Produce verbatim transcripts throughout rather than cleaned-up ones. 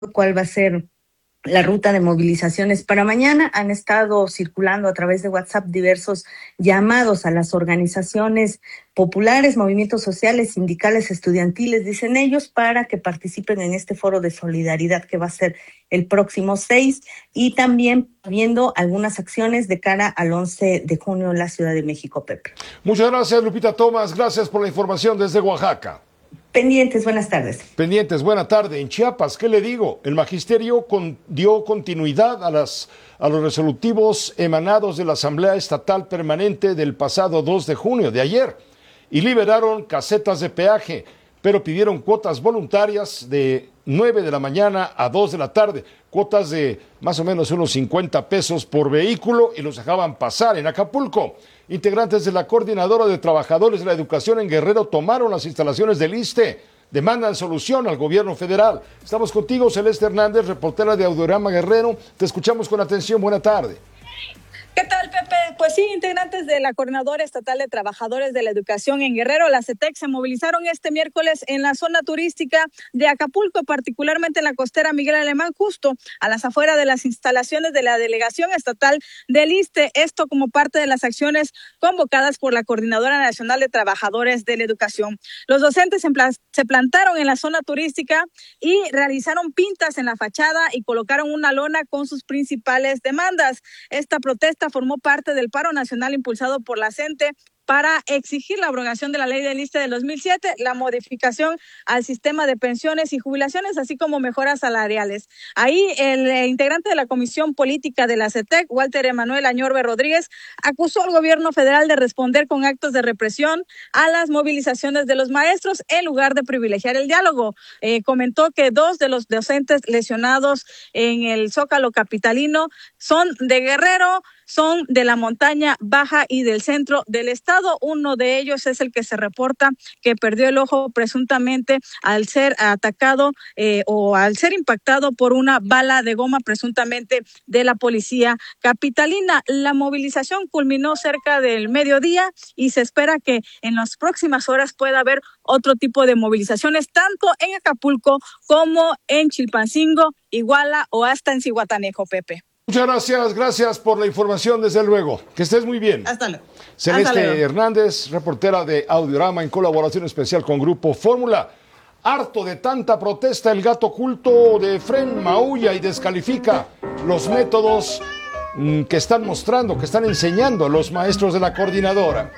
cuál va a ser la ruta de movilizaciones para mañana. Han estado circulando a través de WhatsApp diversos llamados a las organizaciones populares, movimientos sociales, sindicales, estudiantiles, dicen ellos, para que participen en este foro de solidaridad que va a ser el próximo seis, y también viendo algunas acciones de cara al once de junio en la Ciudad de México, Pepe. Muchas gracias, Lupita Tomás. Gracias por la información desde Oaxaca. Pendientes, buenas tardes. Pendientes, buena tarde. En Chiapas, ¿qué le digo? El magisterio con, dio continuidad a, las, a los resolutivos emanados de la Asamblea Estatal Permanente del pasado dos de junio, de ayer, y liberaron casetas de peaje, pero pidieron cuotas voluntarias de nueve de la mañana a dos de la tarde, cuotas de más o menos unos cincuenta pesos por vehículo, y los dejaban pasar en Acapulco. Integrantes de la Coordinadora de Trabajadores de la Educación en Guerrero tomaron las instalaciones del ISSSTE, demandan solución al gobierno federal. Estamos contigo, Celeste Hernández, reportera de Audiorama Guerrero. Te escuchamos con atención. Buena tarde. ¿Qué tal, Pepe? Pues sí, integrantes de la Coordinadora Estatal de Trabajadores de la Educación en Guerrero, la C E T E C, se movilizaron este miércoles en la zona turística de Acapulco, particularmente en la costera Miguel Alemán, justo a las afueras de las instalaciones de la Delegación Estatal del ISSSTE, esto como parte de las acciones convocadas por la Coordinadora Nacional de Trabajadores de la Educación. Los docentes se plantaron en la zona turística y realizaron pintas en la fachada y colocaron una lona con sus principales demandas. Esta protesta formó parte del paro nacional impulsado por la C E N T E para exigir la abrogación de la ley del ISSSTE del dos mil siete, la modificación al sistema de pensiones y jubilaciones, así como mejoras salariales. Ahí el eh, integrante de la Comisión Política de la C E T E C, Walter Emanuel Añorbe Rodríguez, acusó al gobierno federal de responder con actos de represión a las movilizaciones de los maestros en lugar de privilegiar el diálogo. Eh, comentó que dos de los docentes lesionados en el Zócalo capitalino son de Guerrero, son de la montaña baja y del centro del estado. Uno de ellos es el que se reporta que perdió el ojo presuntamente al ser atacado eh, o al ser impactado por una bala de goma presuntamente de la policía capitalina. La movilización culminó cerca del mediodía y se espera que en las próximas horas pueda haber otro tipo de movilizaciones, tanto en Acapulco como en Chilpancingo, Iguala o hasta en Zihuatanejo, Pepe. Muchas gracias, gracias por la información, desde luego. Que estés muy bien. Hasta luego. Celeste Hasta luego. Hernández, reportera de Audiorama en colaboración especial con Grupo Fórmula. Harto de tanta protesta, el gato oculto de Efren maulla y descalifica los métodos mmm, que están mostrando, que están enseñando los maestros de la coordinadora.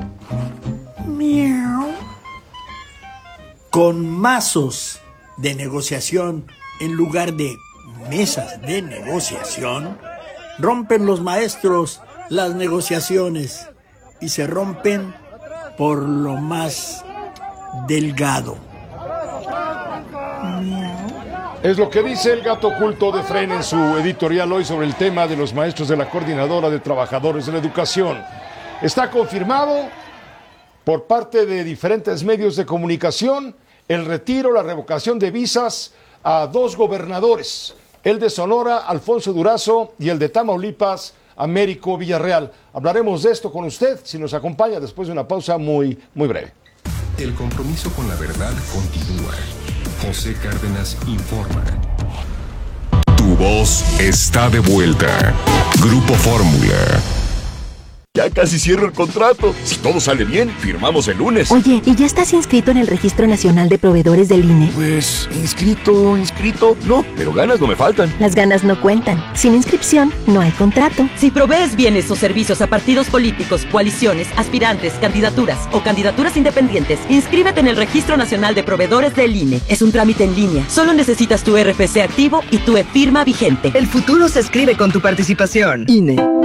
Miau. Con mazos de negociación en lugar de mesas de negociación, rompen los maestros las negociaciones y se rompen por lo más delgado. Es lo que dice el gato oculto de Efren en su editorial hoy sobre el tema de los maestros de la Coordinadora de Trabajadores de la Educación. Está confirmado por parte de diferentes medios de comunicación el retiro, la revocación de visas a dos gobernadores, el de Sonora, Alfonso Durazo, y el de Tamaulipas, Américo Villarreal. Hablaremos de esto con usted si nos acompaña después de una pausa muy, muy breve. El compromiso con la verdad continúa. José Cárdenas informa. Tu voz está de vuelta. Grupo Fórmula. Ya casi cierro el contrato. Si todo sale bien, firmamos el lunes. Oye, ¿y ya estás inscrito en el Registro Nacional de Proveedores del I N E? Pues, inscrito, inscrito, no, pero ganas no me faltan. Las ganas no cuentan. Sin inscripción, no hay contrato. Si provees bienes o servicios a partidos políticos, coaliciones, aspirantes, candidaturas o candidaturas independientes, inscríbete en el Registro Nacional de Proveedores del I N E. Es un trámite en línea. Solo necesitas tu R F C activo y tu e-firma vigente. El futuro se escribe con tu participación. I N E.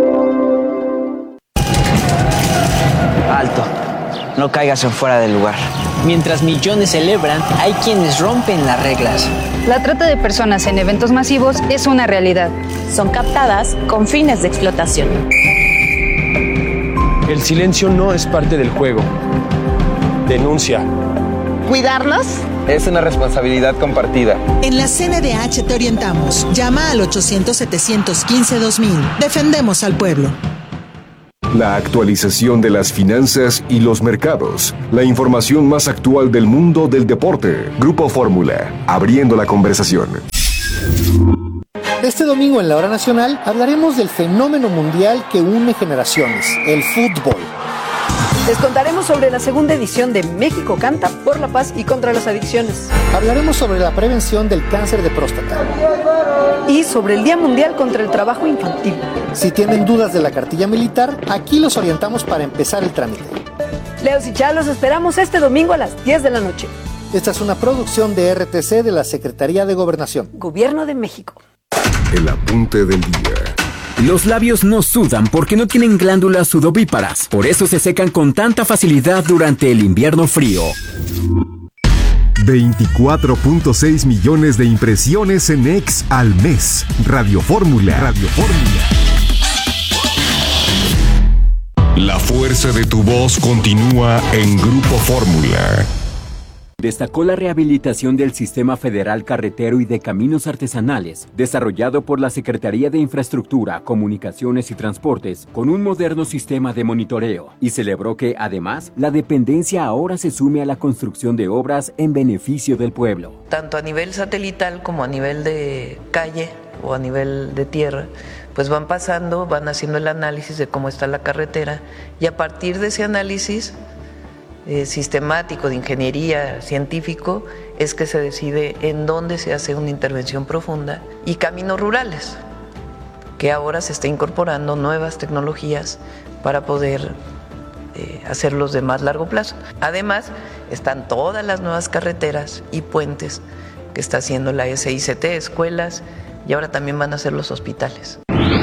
Alto, no caigas en fuera del lugar. Mientras millones celebran, hay quienes rompen las reglas. La trata de personas en eventos masivos es una realidad. Son captadas con fines de explotación. El silencio no es parte del juego. Denuncia. ¿Cuidarnos? Es una responsabilidad compartida. En la C N D H te orientamos. Llama al ochocientos, setecientos quince, dos mil. Defendemos al pueblo. La actualización de las finanzas y los mercados. La información más actual del mundo del deporte. Grupo Fórmula, abriendo la conversación. Este domingo en la Hora Nacional hablaremos del fenómeno mundial que une generaciones, el fútbol. Les contaremos sobre la segunda edición de México Canta por la paz y contra las adicciones. Hablaremos sobre la prevención del cáncer de próstata. Y sobre el Día Mundial contra el Trabajo Infantil. Si tienen dudas de la cartilla militar, aquí los orientamos para empezar el trámite. Leos y Chá, los esperamos este domingo a las diez de la noche. Esta es una producción de R T C de la Secretaría de Gobernación. Gobierno de México. El apunte del día. Los labios no sudan porque no tienen glándulas sudovíparas. Por eso se secan con tanta facilidad durante el invierno frío. veinticuatro punto seis millones de impresiones en X al mes. Radio Fórmula. Radio Fórmula. La fuerza de tu voz continúa en Grupo Fórmula. Destacó la rehabilitación del Sistema Federal Carretero y de Caminos Artesanales, desarrollado por la Secretaría de Infraestructura, Comunicaciones y Transportes, con un moderno sistema de monitoreo, y celebró que, además, la dependencia ahora se sume a la construcción de obras en beneficio del pueblo. Tanto a nivel satelital como a nivel de calle o a nivel de tierra, pues van pasando, van haciendo el análisis de cómo está la carretera, y a partir de ese análisis Eh, sistemático, de ingeniería, científico, es que se decide en dónde se hace una intervención profunda, y caminos rurales, que ahora se está incorporando nuevas tecnologías para poder eh, hacerlos de más largo plazo. Además, están todas las nuevas carreteras y puentes que está haciendo la S I C T, escuelas, y ahora también van a hacer los hospitales.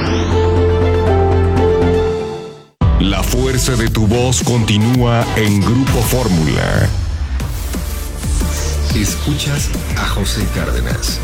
La fuerza de tu voz continúa en Grupo Fórmula. Escuchas a José Cárdenas.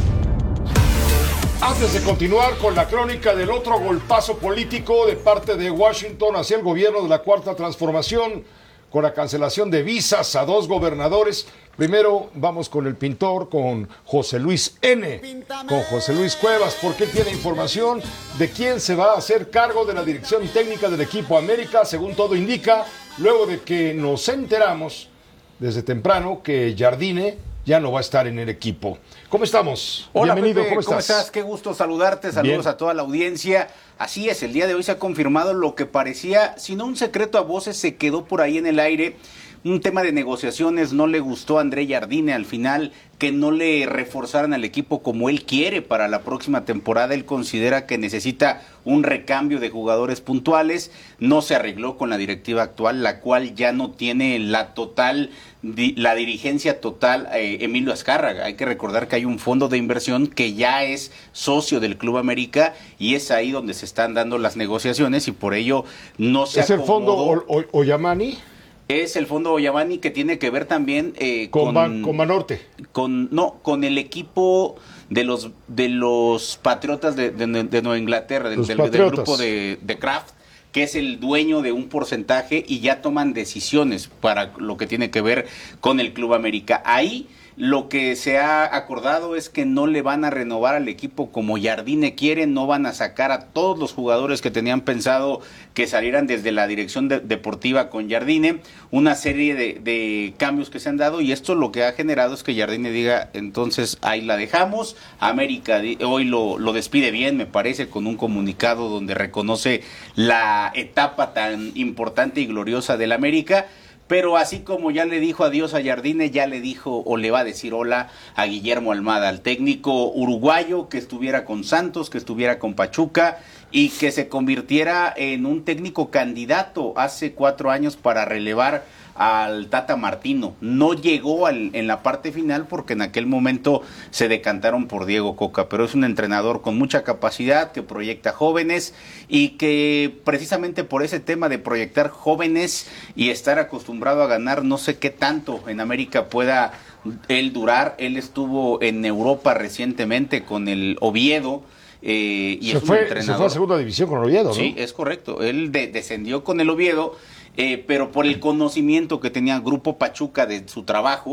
Antes de continuar con la crónica del otro golpazo político de parte de Washington hacia el gobierno de la Cuarta Transformación, con la cancelación de visas a dos gobernadores, primero vamos con el pintor, con José Luis N., con José Luis Cuevas, porque él tiene información de quién se va a hacer cargo de la dirección técnica del equipo América, según todo indica, luego de que nos enteramos desde temprano que Jardine ya no va a estar en el equipo. ¿Cómo estamos? Hola, Bienvenido, Pepe, ¿cómo estás? ¿Cómo estás? Qué gusto saludarte, saludos Bien. A toda la audiencia. Así es, el día de hoy se ha confirmado lo que parecía, si no un secreto a voces, se quedó por ahí en el aire. Un tema de negociaciones, no le gustó a André Jardine al final que no le reforzaran al equipo como él quiere para la próxima temporada. Él considera que necesita un recambio de jugadores puntuales. No se arregló con la directiva actual, la cual ya no tiene la total, la dirigencia total, eh, Emilio Azcárraga. Hay que recordar que hay un fondo de inversión que ya es socio del Club América y es ahí donde se están dando las negociaciones y por ello no se ¿Es acomodó. El fondo Oyamani? Es el fondo Oyamani, que tiene que ver también eh, con, con, Ban, con Banorte. Con, no, con el equipo de los de los Patriotas de, de, de Nueva Inglaterra, del, del, del grupo de, de Kraft, que es el dueño de un porcentaje y ya toman decisiones para lo que tiene que ver con el Club América. Ahí lo que se ha acordado es que no le van a renovar al equipo como Jardine quiere, no van a sacar a todos los jugadores que tenían pensado que salieran desde la dirección de, deportiva con Jardine, una serie de, de cambios que se han dado y esto lo que ha generado es que Jardine diga, entonces ahí la dejamos. América hoy lo, lo despide bien, me parece, con un comunicado donde reconoce la etapa tan importante y gloriosa del América. Pero así como ya le dijo adiós a Jardine, ya le dijo o le va a decir hola a Guillermo Almada, al técnico uruguayo que estuviera con Santos, que estuviera con Pachuca y que se convirtiera en un técnico candidato hace cuatro años para relevar al Tata Martino. No llegó al, en la parte final porque en aquel momento se decantaron por Diego Coca, pero es un entrenador con mucha capacidad que proyecta jóvenes y que precisamente por ese tema de proyectar jóvenes y estar acostumbrado a ganar, no sé qué tanto en América pueda él durar. Él estuvo en Europa recientemente con el Oviedo. Eh, y se, es un fue, entrenador. se fue a segunda división con el Oviedo, ¿no? Sí, es correcto. Él de, descendió con el Oviedo, eh, pero por el conocimiento que tenía el Grupo Pachuca de su trabajo,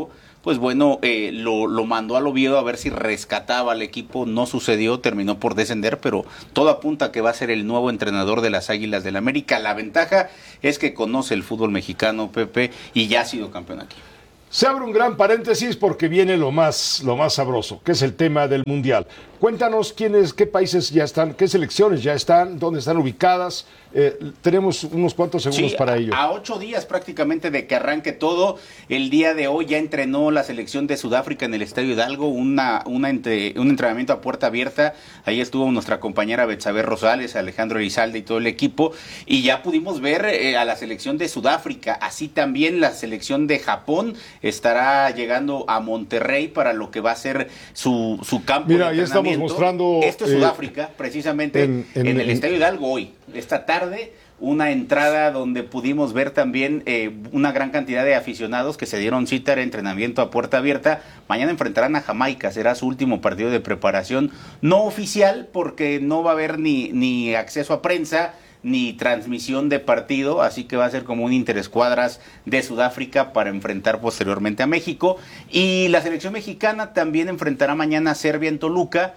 pues bueno, eh, lo, lo mandó al Oviedo a ver si rescataba al equipo. No sucedió, terminó por descender, pero todo apunta a que va a ser el nuevo entrenador de las Águilas del América. La ventaja es que conoce el fútbol mexicano, Pepe, y ya ha sido campeón aquí. Se abre un gran paréntesis porque viene lo más, lo más sabroso, que es el tema del Mundial. Cuéntanos quiénes, qué países ya están, qué selecciones ya están, dónde están ubicadas. Eh, tenemos unos cuantos segundos sí, para a, ello. A ocho días prácticamente de que arranque todo, el día de hoy ya entrenó la selección de Sudáfrica en el Estadio Hidalgo, una, una entre, un entrenamiento a puerta abierta. Ahí estuvo nuestra compañera Betsabe Rosales, Alejandro Elizalde y todo el equipo, y ya pudimos ver eh, a la selección de Sudáfrica. Así también la selección de Japón estará llegando a Monterrey para lo que va a ser su, su campo Mira, de ya entrenamiento. estamos mostrando Esto es eh, Sudáfrica, precisamente en, en, en el en... Estadio Hidalgo hoy, esta tarde, una entrada donde pudimos ver también eh, una gran cantidad de aficionados que se dieron cita de entrenamiento a puerta abierta. Mañana enfrentarán a Jamaica, será su último partido de preparación, no oficial porque no va a haber ni, ni acceso a prensa, ni transmisión de partido, así que va a ser como un interescuadras de Sudáfrica para enfrentar posteriormente a México. Y la selección mexicana también enfrentará mañana a Serbia en Toluca,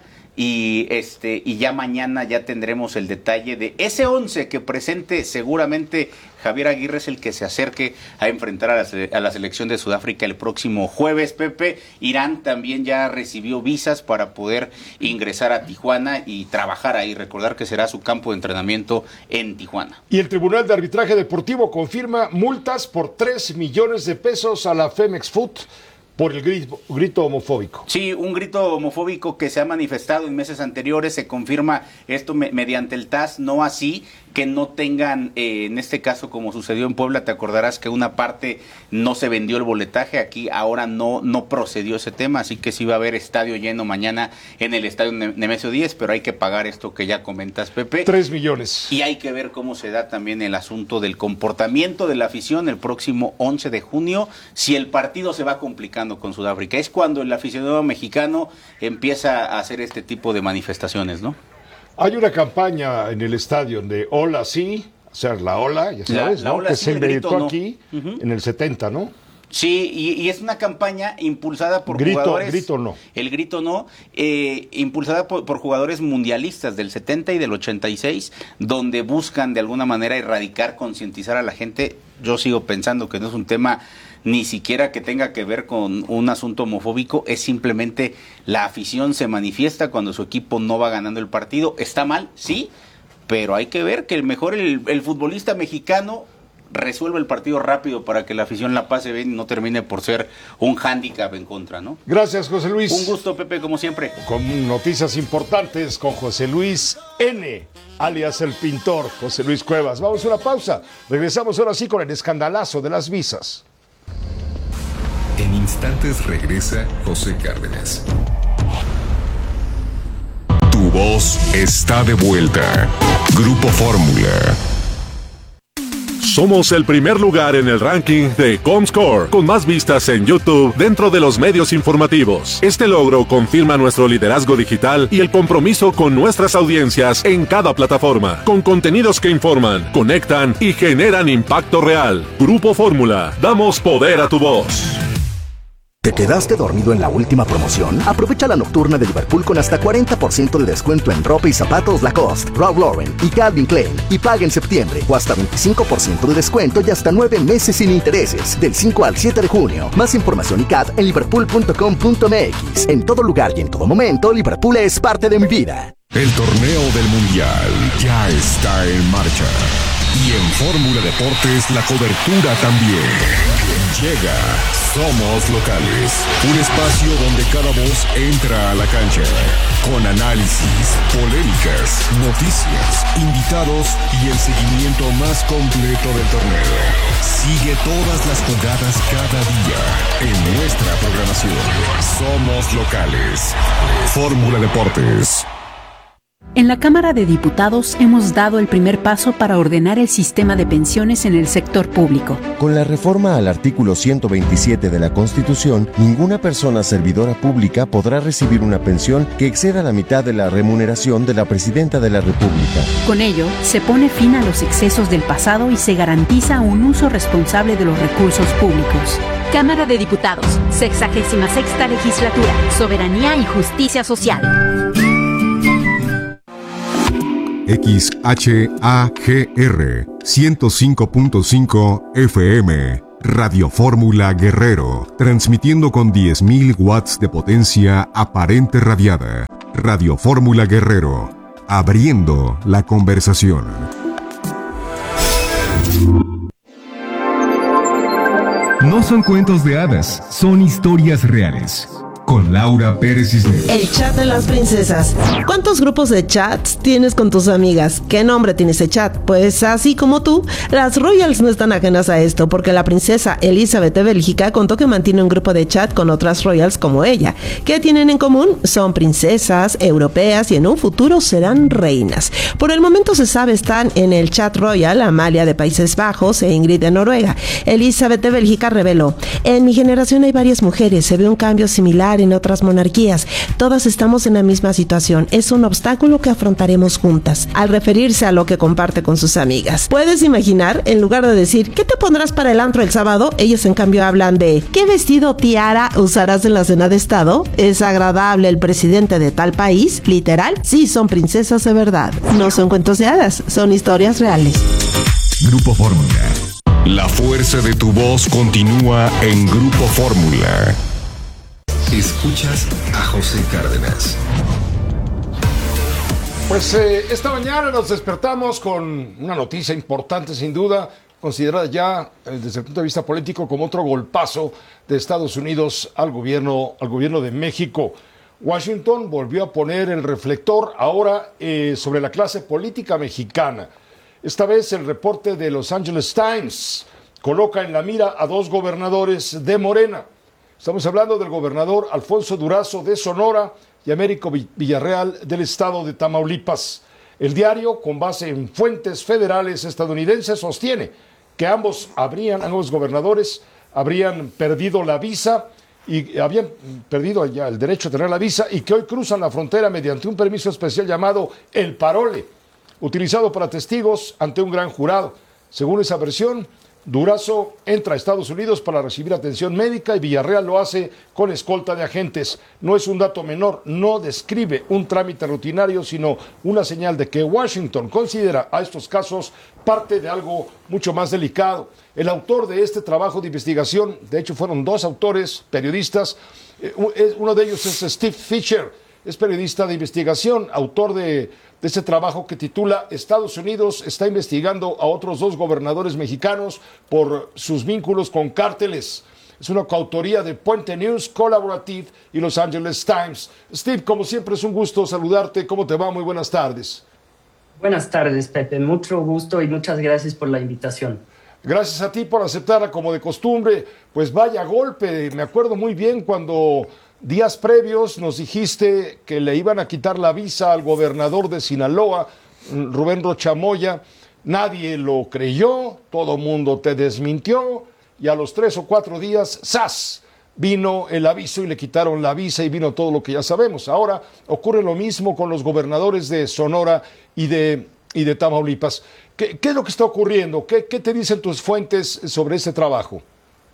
y este y ya mañana ya tendremos el detalle de ese once que presente seguramente Javier Aguirre, es el que se acerque a enfrentar a la, a la selección de Sudáfrica el próximo jueves, Pepe. Irán también ya recibió visas para poder ingresar a Tijuana y trabajar ahí, recordar que será su campo de entrenamiento en Tijuana. Y el Tribunal de Arbitraje Deportivo confirma multas por tres millones de pesos a la Femex Foot por el grito, grito homofóbico. Sí, un grito homofóbico que se ha manifestado en meses anteriores. Se confirma esto me, mediante el T A S, no así que no tengan, eh, en este caso como sucedió en Puebla, te acordarás que una parte no se vendió el boletaje, aquí ahora no no procedió ese tema, así que sí va a haber estadio lleno mañana en el estadio Nemesio diez, pero hay que pagar esto que ya comentas, Pepe. Tres millones. Y hay que ver cómo se da también el asunto del comportamiento de la afición el próximo once de junio, si el partido se va complicando con Sudáfrica. Es cuando el aficionado mexicano empieza a hacer este tipo de manifestaciones, ¿no? Hay una campaña en el estadio de Hola Sí, o sea, la Ola, ya sabes, la, la ¿no? Ola, que sí, se inventó no. aquí uh-huh. en el setenta, ¿no? Sí, y, y es una campaña impulsada por grito, jugadores... Grito no. El grito no, eh, impulsada por, por jugadores mundialistas del setenta y del ochenta y seis, donde buscan de alguna manera erradicar, concientizar a la gente. Yo sigo pensando que no es un tema ni siquiera que tenga que ver con un asunto homofóbico, es simplemente la afición se manifiesta cuando su equipo no va ganando el partido. ¿Está mal? Sí, pero hay que ver que el mejor, el, el futbolista mexicano resuelve el partido rápido para que la afición la pase bien y no termine por ser un hándicap en contra, ¿no? Gracias, José Luis. Un gusto, Pepe, como siempre. Con noticias importantes con José Luis N., alias el pintor, José Luis Cuevas. Vamos a una pausa. Regresamos ahora sí con el escandalazo de las visas. En instantes regresa José Cárdenas. Tu voz está de vuelta. Grupo Fórmula. Somos el primer lugar en el ranking de Comscore, con más vistas en YouTube dentro de los medios informativos. Este logro confirma nuestro liderazgo digital y el compromiso con nuestras audiencias en cada plataforma, con contenidos que informan, conectan y generan impacto real. Grupo Fórmula, damos poder a tu voz. ¿Te quedaste dormido en la última promoción? Aprovecha la nocturna de Liverpool con hasta cuarenta por ciento de descuento en ropa y zapatos Lacoste, Ralph Lauren y Calvin Klein. Y paga en septiembre, o hasta veinticinco por ciento de descuento y hasta nueve meses sin intereses, del cinco al siete de junio. Más información y C A D en liverpool punto com punto m x. En todo lugar y en todo momento, Liverpool es parte de mi vida. El torneo del Mundial ya está en marcha. Y en Fórmula Deportes la cobertura también. Llega Somos Locales, un espacio donde cada voz entra a la cancha, con análisis, polémicas, noticias, invitados y el seguimiento más completo del torneo. Sigue todas las jugadas cada día en nuestra programación. Somos Locales. Fórmula Deportes. En la Cámara de Diputados hemos dado el primer paso para ordenar el sistema de pensiones en el sector público. Con la reforma al artículo ciento veintisiete de la Constitución, ninguna persona servidora pública podrá recibir una pensión que exceda la mitad de la remuneración de la Presidenta de la República. Con ello, se pone fin a los excesos del pasado y se garantiza un uso responsable de los recursos públicos. Cámara de Diputados, sexagésima sexta legislatura, Soberanía y Justicia Social. X H A G R ciento cinco punto cinco F M, Radio Fórmula Guerrero, transmitiendo con diez mil watts de potencia aparente radiada. Radio Fórmula Guerrero, abriendo la conversación. No son cuentos de hadas, son historias reales. Con Laura Pérez Cisneros. El chat de las princesas. ¿Cuántos grupos de chats tienes con tus amigas? ¿Qué nombre tiene ese chat? Pues así como tú, las Royals no están ajenas a esto, porque la princesa Elizabeth de Bélgica contó que mantiene un grupo de chat con otras Royals como ella. ¿Qué tienen en común? Son princesas europeas y en un futuro serán reinas. Por el momento se sabe están en el chat Royal Amalia de Países Bajos e Ingrid de Noruega. Elizabeth de Bélgica reveló: en mi generación hay varias mujeres, se ve un cambio similar en otras monarquías. Todas estamos en la misma situación. Es un obstáculo que afrontaremos juntas. Al referirse a lo que comparte con sus amigas. ¿Puedes imaginar? En lugar de decir ¿qué te pondrás para el antro el sábado? Ellos en cambio hablan de ¿qué vestido tiara usarás en la cena de estado? ¿Es agradable el presidente de tal país? Literal, sí, son princesas de verdad. No son cuentos de hadas, son historias reales. Grupo Fórmula. La fuerza de tu voz continúa en Grupo Fórmula. Escuchas a José Cárdenas. Pues eh, esta mañana nos despertamos con una noticia importante, sin duda, considerada ya eh, desde el punto de vista político como otro golpazo de Estados Unidos al gobierno, al gobierno de México. Washington volvió a poner el reflector ahora eh, sobre la clase política mexicana. Esta vez el reporte de Los Angeles Times coloca en la mira a dos gobernadores de Morena. Estamos hablando del gobernador Alfonso Durazo de Sonora y Américo Villarreal del estado de Tamaulipas. El diario, con base en fuentes federales estadounidenses, sostiene que ambos habrían, ambos gobernadores habrían perdido la visa y habían perdido ya el derecho a tener la visa y que hoy cruzan la frontera mediante un permiso especial llamado el parole, utilizado para testigos ante un gran jurado. Según esa versión, Durazo entra a Estados Unidos para recibir atención médica y Villarreal lo hace con escolta de agentes. No es un dato menor, no describe un trámite rutinario, sino una señal de que Washington considera a estos casos parte de algo mucho más delicado. El autor de este trabajo de investigación, de hecho fueron dos autores, periodistas, uno de ellos es Steve Fisher, es periodista de investigación, autor de... de ese trabajo que titula Estados Unidos está investigando a otros dos gobernadores mexicanos por sus vínculos con cárteles. Es una coautoría de Puente News, Collaborative y Los Angeles Times. Steve, como siempre es un gusto saludarte. ¿Cómo te va? Muy buenas tardes. Buenas tardes, Pepe. Mucho gusto y muchas gracias por la invitación. Gracias a ti por aceptarla como de costumbre. Pues vaya golpe. Me acuerdo muy bien cuando... días previos nos dijiste que le iban a quitar la visa al gobernador de Sinaloa, Rubén Rocha Moya. Nadie lo creyó, todo mundo te desmintió y a los tres o cuatro días, ¡zas!, vino el aviso y le quitaron la visa y vino todo lo que ya sabemos. Ahora ocurre lo mismo con los gobernadores de Sonora y de, y de Tamaulipas. ¿Qué, qué es lo que está ocurriendo? ¿Qué, qué te dicen tus fuentes sobre este trabajo?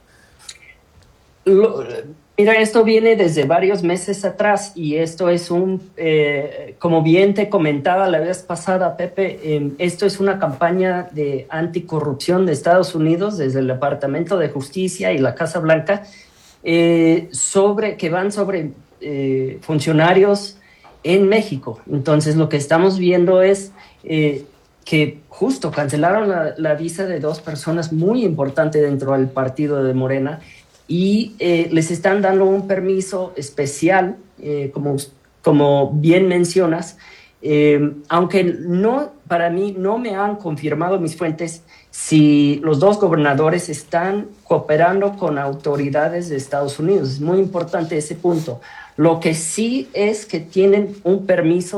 Lo... Mira, esto viene desde varios meses atrás y esto es un, eh, como bien te comentaba la vez pasada, Pepe, eh, esto es una campaña de anticorrupción de Estados Unidos desde el Departamento de Justicia y la Casa Blanca, eh, sobre, que van sobre eh, funcionarios en México. Entonces lo que estamos viendo es eh, que justo cancelaron la, la visa de dos personas muy importantes dentro del partido de Morena, y eh, les están dando un permiso especial, eh, como, como bien mencionas, eh, aunque no, para mí no me han confirmado mis fuentes si los dos gobernadores están cooperando con autoridades de Estados Unidos. Es muy importante ese punto. Lo que sí es que tienen un permiso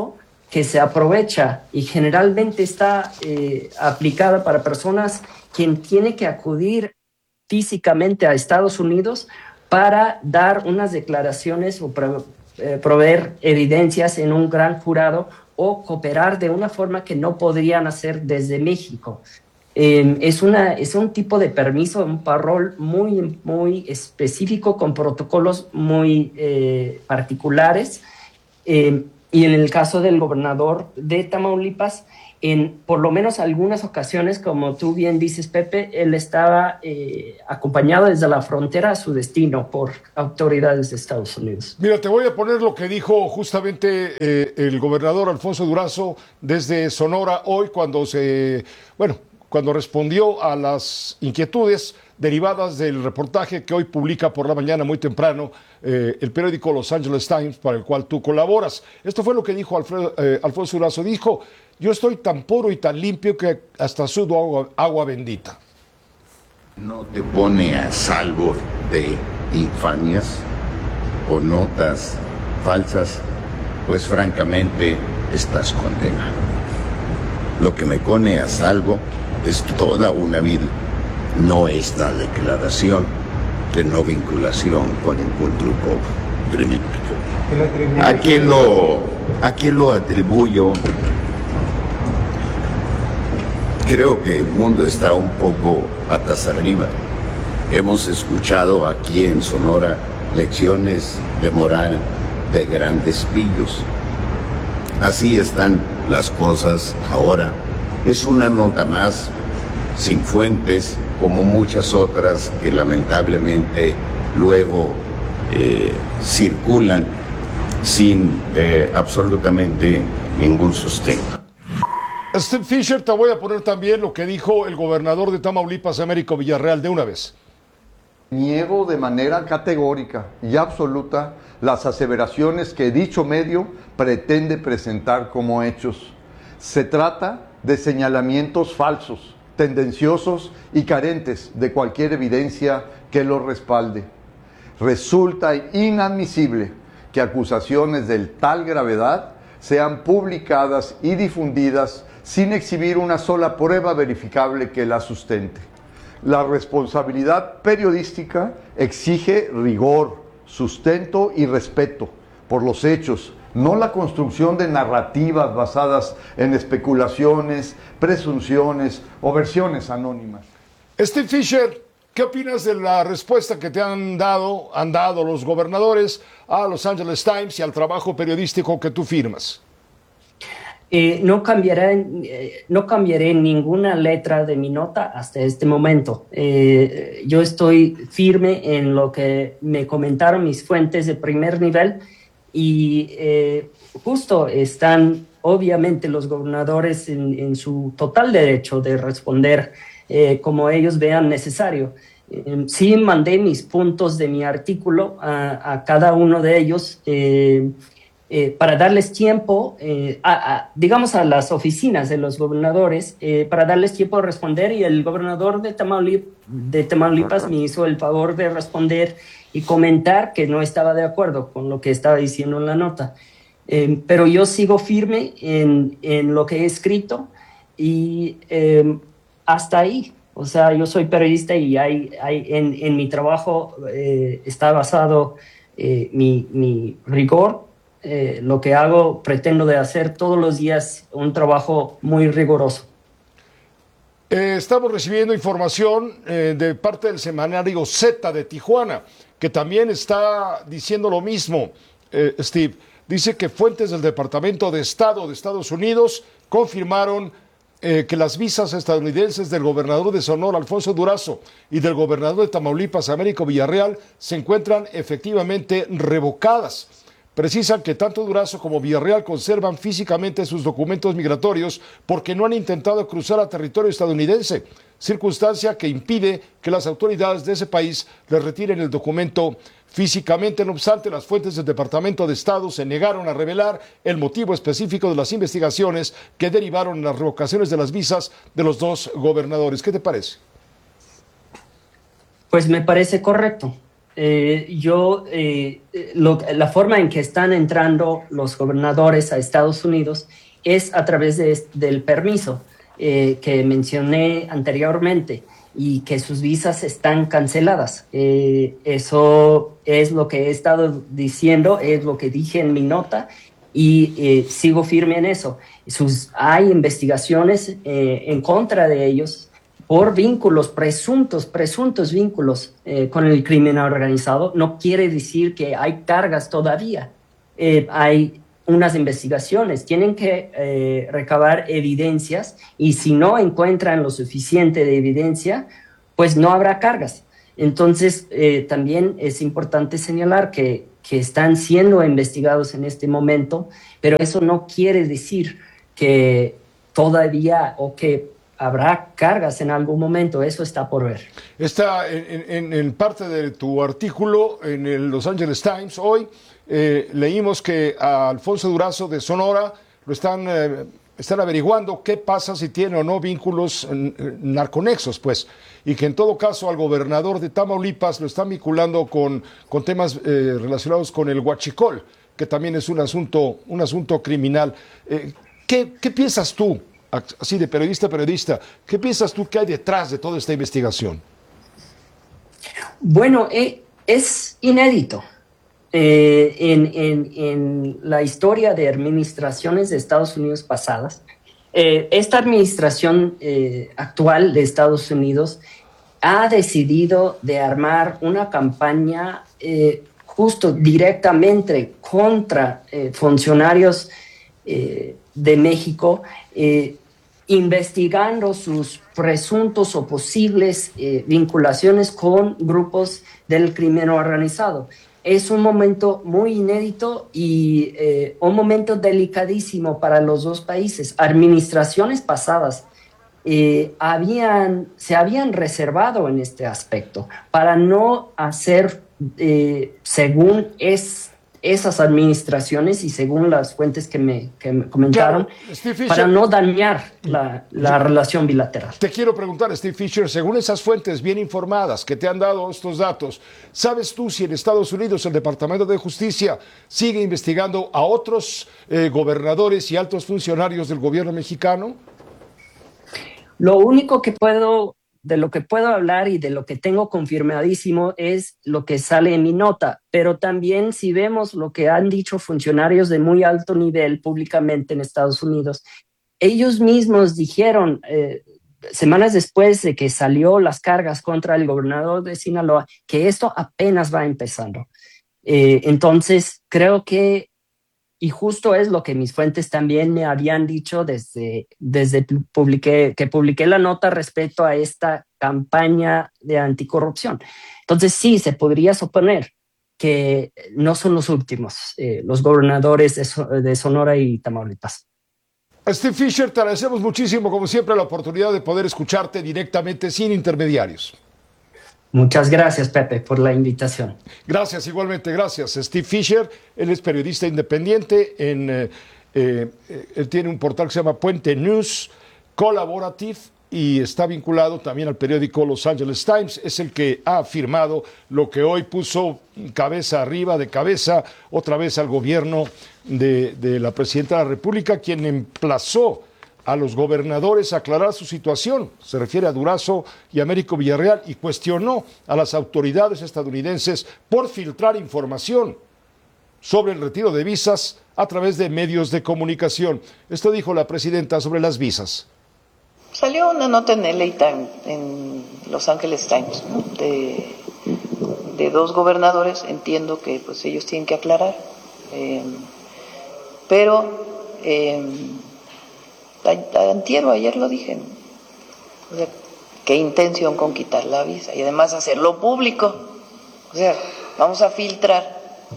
que se aprovecha y generalmente está eh, aplicada para personas quien tiene que acudir físicamente a Estados Unidos para dar unas declaraciones o pro, eh, proveer evidencias en un gran jurado o cooperar de una forma que no podrían hacer desde México. Eh, es, una, es un tipo de permiso, un parol muy, muy específico con protocolos muy eh, particulares. Eh, y en el caso del gobernador de Tamaulipas, en por lo menos algunas ocasiones, como tú bien dices, Pepe, él estaba eh, acompañado desde la frontera a su destino por autoridades de Estados Unidos. Mira, te voy a poner lo que dijo justamente eh, el gobernador Alfonso Durazo desde Sonora hoy cuando se, bueno, cuando respondió a las inquietudes derivadas del reportaje que hoy publica por la mañana muy temprano eh, el periódico Los Angeles Times, para el cual tú colaboras. Esto fue lo que dijo Alfredo, eh, Alfonso Durazo. Dijo: yo estoy tan puro y tan limpio que hasta sudo agua, agua bendita. ¿No te pone a salvo de infamias o notas falsas? Pues francamente estás condenado. Lo que me pone a salvo es toda una vida, no esta declaración de no vinculación con ningún grupo criminal. ¿A quién lo, a quién lo atribuyo? Creo que el mundo está un poco patas arriba. Hemos escuchado aquí en Sonora lecciones de moral de grandes pillos. Así están las cosas ahora. Es una nota más, sin fuentes, como muchas otras que lamentablemente luego eh, circulan sin eh, absolutamente ningún sustento. Steve Fisher, te voy a poner también lo que dijo el gobernador de Tamaulipas, Américo Villarreal, de una vez. Niego de manera categórica y absoluta las aseveraciones que dicho medio pretende presentar como hechos. Se trata de señalamientos falsos, tendenciosos y carentes de cualquier evidencia que los respalde. Resulta inadmisible que acusaciones de tal gravedad sean publicadas y difundidas sin exhibir una sola prueba verificable que la sustente. La responsabilidad periodística exige rigor, sustento y respeto por los hechos, no la construcción de narrativas basadas en especulaciones, presunciones o versiones anónimas. Steve Fisher, ¿qué opinas de la respuesta que te han dado, han dado los gobernadores a Los Angeles Times y al trabajo periodístico que tú firmas? Eh, no, cambiaré, eh, no cambiaré ninguna letra de mi nota hasta este momento. Eh, yo estoy firme en lo que me comentaron mis fuentes de primer nivel y eh, justo están obviamente los gobernadores en, en su total derecho de responder eh, como ellos vean necesario. Eh, sí mandé mis puntos de mi artículo a, a cada uno de ellos eh, Eh, para darles tiempo, eh, a, a, digamos a las oficinas de los gobernadores, eh, para darles tiempo de responder, y el gobernador de, Tamaulip, de Tamaulipas me hizo el favor de responder y comentar que no estaba de acuerdo con lo que estaba diciendo en la nota. Eh, pero yo sigo firme en, en lo que he escrito y eh, hasta ahí. O sea, yo soy periodista y hay, hay, en, en mi trabajo eh, está basado eh, mi, mi rigor. Eh, lo que hago, pretendo de hacer todos los días un trabajo muy riguroso. Eh, estamos recibiendo información eh, de parte del semanario Z de Tijuana, que también está diciendo lo mismo, eh, Steve. Dice que fuentes del Departamento de Estado de Estados Unidos confirmaron eh, que las visas estadounidenses del gobernador de Sonora, Alfonso Durazo, y del gobernador de Tamaulipas, Américo Villarreal, se encuentran efectivamente revocadas. Precisan que tanto Durazo como Villarreal conservan físicamente sus documentos migratorios porque no han intentado cruzar a territorio estadounidense, circunstancia que impide que las autoridades de ese país les retiren el documento físicamente. No obstante, las fuentes del Departamento de Estado se negaron a revelar el motivo específico de las investigaciones que derivaron en las revocaciones de las visas de los dos gobernadores. ¿Qué te parece? Pues me parece correcto. Eh, yo, eh, lo, la forma en que están entrando los gobernadores a Estados Unidos es a través de, del permiso eh, que mencioné anteriormente y que sus visas están canceladas. Eh, eso es lo que he estado diciendo, es lo que dije en mi nota y eh, sigo firme en eso. Sus, hay investigaciones eh, en contra de ellos por vínculos, presuntos, presuntos vínculos eh, con el crimen organizado. No quiere decir que hay cargas todavía. Eh, hay unas investigaciones, tienen que eh, recabar evidencias y si no encuentran lo suficiente de evidencia, pues no habrá cargas. Entonces, eh, también es importante señalar que, que están siendo investigados en este momento, pero eso no quiere decir que todavía o que habrá cargas en algún momento, eso está por ver. Está en, en, en parte de tu artículo en el Los Angeles Times hoy, eh, leímos que a Alfonso Durazo de Sonora lo están, eh, están averiguando qué pasa si tiene o no vínculos narconexos, pues, y que en todo caso al gobernador de Tamaulipas lo están vinculando con, con temas eh, relacionados con el huachicol, que también es un asunto, un asunto criminal. Eh, ¿qué, ¿Qué piensas tú? Así de periodista a periodista, ¿qué piensas tú que hay detrás de toda esta investigación? Bueno, eh, es inédito. Eh, en, en, en la historia de administraciones de Estados Unidos pasadas, eh, esta administración eh, actual de Estados Unidos ha decidido de armar una campaña eh, justo directamente contra eh, funcionarios eh, de México, eh, investigando sus presuntos o posibles eh, vinculaciones con grupos del crimen organizado. Es un momento muy inédito y eh, un momento delicadísimo para los dos países. Administraciones pasadas eh, habían, se habían reservado en este aspecto para no hacer, eh, según es esas administraciones y según las fuentes que me, que me comentaron, claro, Fisher, para no dañar la, la yo, relación bilateral. Te quiero preguntar, Steve Fisher, según esas fuentes bien informadas que te han dado estos datos, ¿sabes tú si en Estados Unidos el Departamento de Justicia sigue investigando a otros eh, gobernadores y altos funcionarios del gobierno mexicano? Lo único que puedo... de lo que puedo hablar y de lo que tengo confirmadísimo es lo que sale en mi nota, pero también si vemos lo que han dicho funcionarios de muy alto nivel públicamente en Estados Unidos, ellos mismos dijeron eh, semanas después de que salió las cargas contra el gobernador de Sinaloa que esto apenas va empezando. Eh, entonces creo que y justo es lo que mis fuentes también me habían dicho desde, desde publiqué, que publiqué la nota respecto a esta campaña de anticorrupción. Entonces sí, se podría suponer que no son los últimos, eh, los gobernadores de, so de Sonora y Tamaulipas. Steve Fisher, te agradecemos muchísimo, como siempre, la oportunidad de poder escucharte directamente sin intermediarios. Muchas gracias, Pepe, por la invitación. Gracias, igualmente, gracias. Steve Fisher, él es periodista independiente, en, eh, eh, él tiene un portal que se llama Puente News Collaborative y está vinculado también al periódico Los Angeles Times. Es el que ha afirmado lo que hoy puso cabeza arriba de cabeza otra vez al gobierno de, de la presidenta de la República, quien emplazó a los gobernadores a aclarar su situación. Se refiere a Durazo y Américo Villarreal y cuestionó a las autoridades estadounidenses por filtrar información sobre el retiro de visas a través de medios de comunicación. Esto dijo la presidenta sobre las visas. Salió una nota en L A Times, en Los Angeles Times, ¿no? de, de dos gobernadores. Entiendo que pues ellos tienen que aclarar, eh, pero eh, antier o ayer lo dije, ¿no? O sea, qué intención con quitar la visa y además hacerlo público. O sea, vamos a filtrar,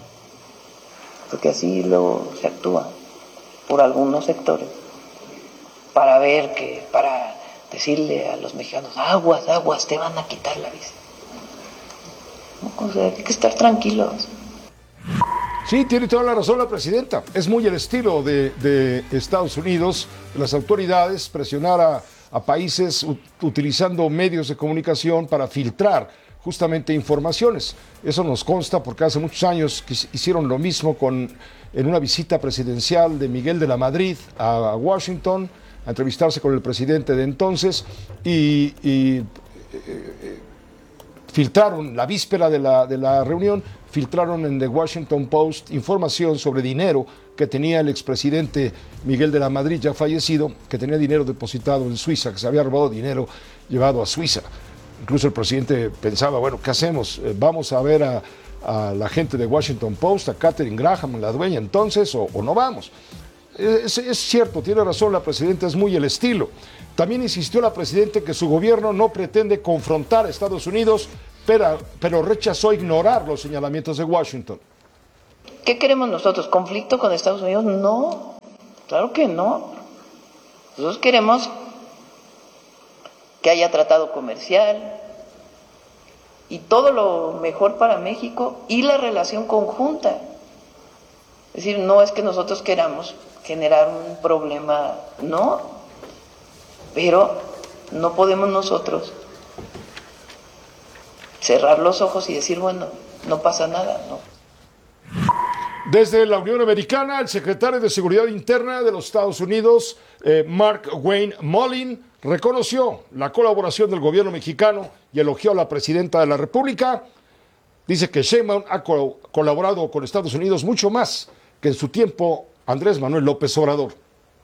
porque así luego se actúa por algunos sectores, para ver que, para decirle a los mexicanos, aguas, aguas, te van a quitar la visa. O sea, hay que estar tranquilos. Sí, tiene toda la razón la presidenta. Es muy el estilo de, de Estados Unidos, de las autoridades, presionar a, a países utilizando medios de comunicación para filtrar justamente informaciones. Eso nos consta porque hace muchos años que hicieron lo mismo con, en una visita presidencial de Miguel de la Madrid a Washington, a entrevistarse con el presidente de entonces, y, y eh, eh, filtraron, la víspera de la, de la reunión, filtraron en The Washington Post información sobre dinero que tenía el expresidente Miguel de la Madrid, ya fallecido, que tenía dinero depositado en Suiza, que se había robado dinero llevado a Suiza. Incluso el presidente pensaba, bueno, ¿qué hacemos? ¿Vamos a ver a, a la gente de Washington Post, a Katharine Graham, la dueña entonces, o, o no vamos? Es, es cierto, tiene razón la presidenta, es muy el estilo. También insistió la presidenta que su gobierno no pretende confrontar a Estados Unidos, pero, pero rechazó ignorar los señalamientos de Washington. ¿Qué queremos nosotros? ¿Conflicto con Estados Unidos? No, claro que no. Nosotros queremos que haya tratado comercial y todo lo mejor para México y la relación conjunta. Es decir, no es que nosotros queramos generar un problema, no, pero no podemos nosotros cerrar los ojos y decir, bueno, no pasa nada, ¿no? Desde la Unión Americana, el secretario de Seguridad Interna de los Estados Unidos, eh, Mark Wayne Mullin, reconoció la colaboración del gobierno mexicano y elogió a la presidenta de la República. Dice que Sheinbaum ha co- colaborado con Estados Unidos mucho más que en su tiempo Andrés Manuel López Obrador.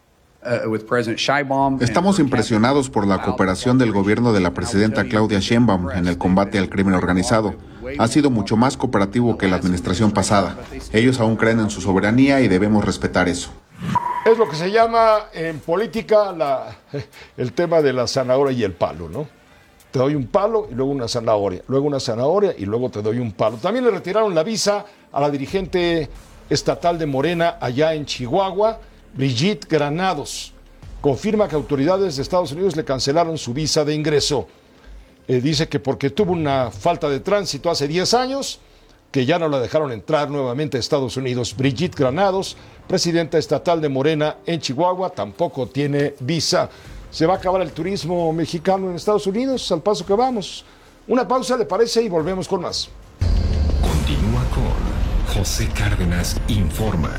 Estamos impresionados por la cooperación del gobierno de la presidenta Claudia Sheinbaum en el combate al crimen organizado. Ha sido mucho más cooperativo que la administración pasada. Ellos aún creen en su soberanía y debemos respetar eso. Es lo que se llama en política la, el tema de la zanahoria y el palo, ¿no? Te doy un palo y luego una zanahoria, luego una zanahoria y luego te doy un palo. También le retiraron la visa a la dirigente estatal de Morena allá en Chihuahua, Brigitte Granados. Confirma que autoridades de Estados Unidos le cancelaron su visa de ingreso. Eh, dice que porque tuvo una falta de tránsito hace diez años, que ya no la dejaron entrar nuevamente a Estados Unidos. Brigitte Granados, presidenta estatal de Morena en Chihuahua, tampoco tiene visa. Se va a acabar el turismo mexicano en Estados Unidos al paso que vamos. Una pausa, ¿le parece? Y volvemos con más. Continúa con José Cárdenas Informa.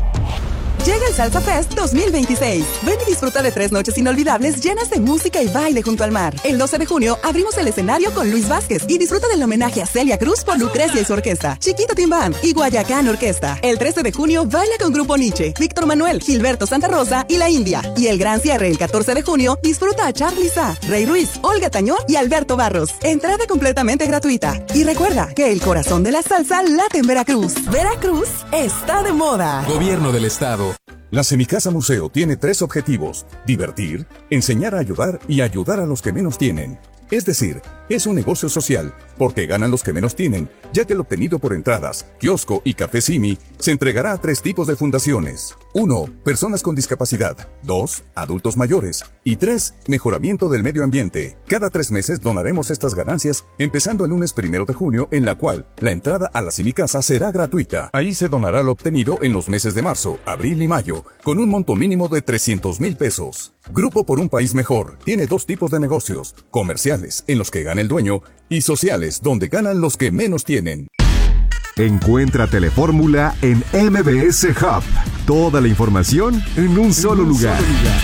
Llega el Salsa Fest dos mil veintiséis. Ven y disfruta de tres noches inolvidables llenas de música y baile junto al mar. El doce de junio abrimos el escenario con Luis Vázquez y disfruta del homenaje a Celia Cruz por Lucrecia y su orquesta, Chiquito Tim Band y Guayacán Orquesta. El trece de junio baila con Grupo Nietzsche, Víctor Manuel, Gilberto Santa Rosa y La India. Y el gran cierre el catorce de junio disfruta a Charly Sa, Rey Ruiz, Olga Tañón y Alberto Barros. Entrada completamente gratuita. Y recuerda que el corazón de la salsa late en Veracruz. Veracruz está de moda. Gobierno del Estado. La Semicasa Museo tiene tres objetivos: divertir, enseñar a ayudar y ayudar a los que menos tienen. Es decir, es un negocio social, porque ganan los que menos tienen, ya que el obtenido por entradas, kiosco y café Simi se entregará a tres tipos de fundaciones. uno. Personas con discapacidad. dos. Adultos mayores. Y tres. Mejoramiento del medio ambiente. Cada tres meses donaremos estas ganancias, empezando el lunes primero de junio, en la cual la entrada a la Semicasa será gratuita. Ahí se donará lo obtenido en los meses de marzo, abril y mayo, con un monto mínimo de trescientos mil pesos. Grupo por un País Mejor tiene dos tipos de negocios: comerciales, en los que gana el dueño, y sociales, donde ganan los que menos tienen. Encuentra Telefórmula en M B S Hub. Toda la información en un solo lugar.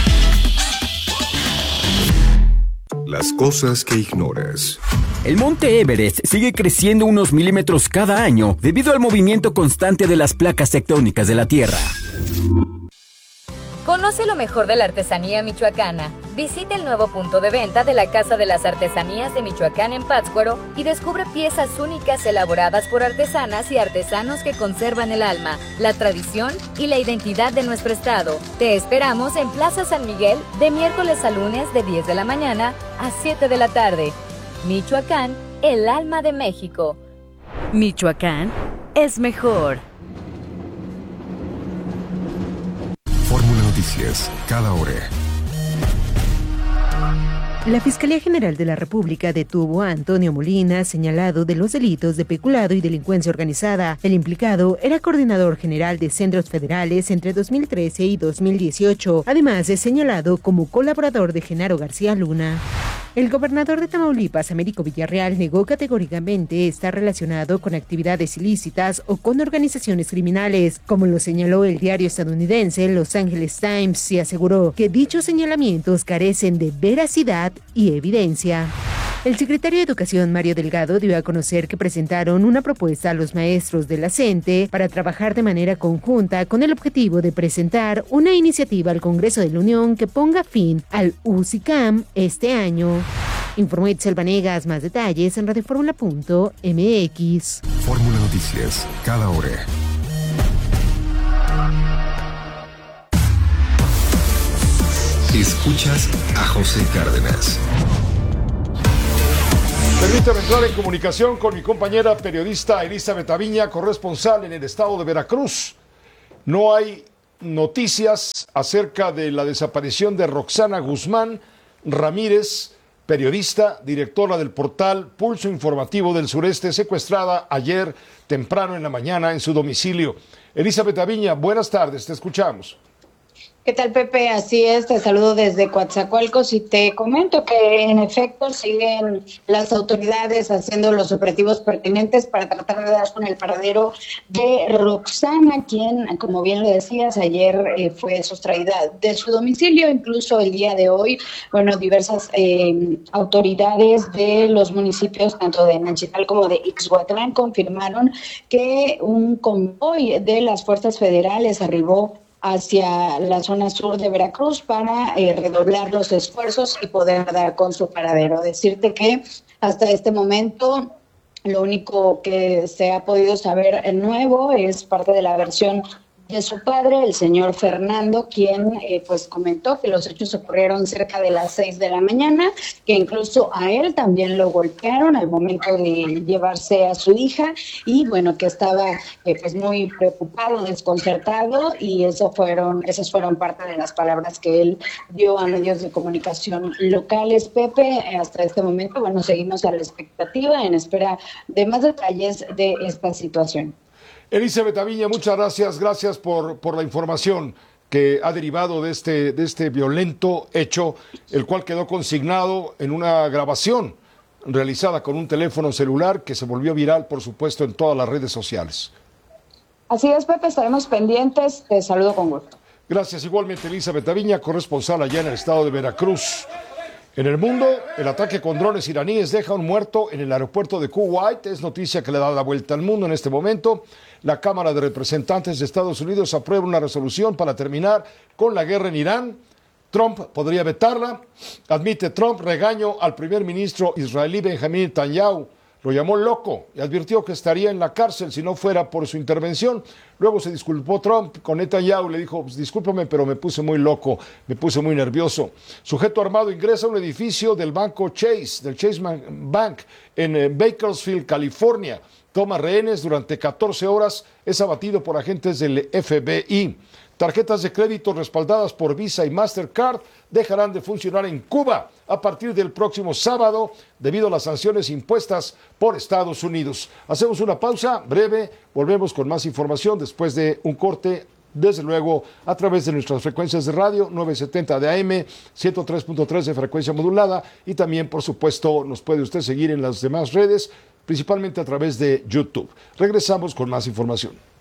Las cosas que ignoras. El monte Everest sigue creciendo unos milímetros cada año debido al movimiento constante de las placas tectónicas de la Tierra. Conoce lo mejor de la artesanía michoacana. Visita el nuevo punto de venta de la Casa de las Artesanías de Michoacán en Pátzcuaro y descubre piezas únicas elaboradas por artesanas y artesanos que conservan el alma, la tradición y la identidad de nuestro estado. Te esperamos en Plaza San Miguel de miércoles a lunes de diez de la mañana a siete de la tarde. Michoacán, el alma de México. Michoacán es mejor. Fórmula Noticias, cada hora. La Fiscalía General de la República detuvo a Antonio Molina, señalado de los delitos de peculado y delincuencia organizada. El implicado era coordinador general de centros federales entre dos mil trece y dos mil dieciocho, además de señalado como colaborador de Genaro García Luna. El gobernador de Tamaulipas, Américo Villarreal, negó categóricamente estar relacionado con actividades ilícitas o con organizaciones criminales, como lo señaló el diario estadounidense Los Angeles Times, y aseguró que dichos señalamientos carecen de veracidad y evidencia. El secretario de Educación, Mario Delgado, dio a conocer que presentaron una propuesta a los maestros de la CENTE para trabajar de manera conjunta con el objetivo de presentar una iniciativa al Congreso de la Unión que ponga fin al U C I C A M este año. Informó Itzel Vanegas. Más detalles en radioformula punto m x. Fórmula Noticias, cada hora. Escuchas a José Cárdenas. Permítame entrar en comunicación con mi compañera periodista Elizabeth Aviña, corresponsal en el estado de Veracruz. No hay noticias acerca de la desaparición de Roxana Guzmán Ramírez, periodista, directora del portal Pulso Informativo del Sureste, secuestrada ayer temprano en la mañana en su domicilio. Elizabeth Aviña, buenas tardes, te escuchamos. ¿Qué tal, Pepe? Así es, te saludo desde Coatzacoalcos y te comento que en efecto siguen las autoridades haciendo los operativos pertinentes para tratar de dar con el paradero de Roxana, quien, como bien lo decías, ayer eh, fue sustraída de su domicilio. Incluso el día de hoy, bueno, diversas eh, autoridades de los municipios, tanto de Nanchital como de Ixhuatlán, confirmaron que un convoy de las fuerzas federales arribó hacia la zona sur de Veracruz para eh, redoblar los esfuerzos y poder dar con su paradero. Decirte que hasta este momento lo único que se ha podido saber nuevo es parte de la versión de su padre, el señor Fernando, quien eh, pues comentó que los hechos ocurrieron cerca de las seis de la mañana, que incluso a él también lo golpearon al momento de llevarse a su hija, y bueno, que estaba eh, pues muy preocupado, desconcertado, y eso fueron, esas fueron parte de las palabras que él dio a medios de comunicación locales. Pepe, hasta este momento, bueno, seguimos a la expectativa, en espera de más detalles de esta situación. Elizabeth Aviña, muchas gracias, gracias por, por la información que ha derivado de este, de este violento hecho, el cual quedó consignado en una grabación realizada con un teléfono celular que se volvió viral, por supuesto, en todas las redes sociales. Así es, Pepe, estaremos pendientes, te saludo con gusto. Gracias, igualmente Elizabeth Aviña, corresponsal allá en el estado de Veracruz. En el mundo, el ataque con drones iraníes deja un muerto en el aeropuerto de Kuwait. Es noticia que le da la vuelta al mundo en este momento. La Cámara de Representantes de Estados Unidos aprueba una resolución para terminar con la guerra en Irán. Trump podría vetarla. Admite Trump regaño al primer ministro israelí Benjamín Netanyahu. Lo llamó loco y advirtió que estaría en la cárcel si no fuera por su intervención. Luego se disculpó Trump con Netanyahu, le dijo, pues, discúlpame, pero me puse muy loco, me puse muy nervioso. Sujeto armado ingresa a un edificio del banco Chase, del Chase Bank, en Bakersfield, California. Toma rehenes durante catorce horas, es abatido por agentes del F B I. Tarjetas de crédito respaldadas por Visa y Mastercard dejarán de funcionar en Cuba a partir del próximo sábado debido a las sanciones impuestas por Estados Unidos. Hacemos una pausa breve, volvemos con más información después de un corte, desde luego a través de nuestras frecuencias de radio, novecientos setenta de A M, ciento tres punto tres de frecuencia modulada, y también, por supuesto, nos puede usted seguir en las demás redes, principalmente a través de YouTube. Regresamos con más información.